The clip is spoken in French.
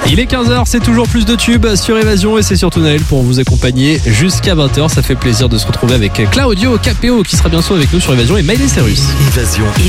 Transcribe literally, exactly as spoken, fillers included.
Il est quinze heures, c'est toujours plus de tubes sur Évasion et c'est surtout Naël pour vous accompagner jusqu'à vingt heures. Ça fait plaisir de se retrouver avec Claudio Capéo qui sera bien sûr avec nous sur Évasion et Miley Cyrus. Évasion.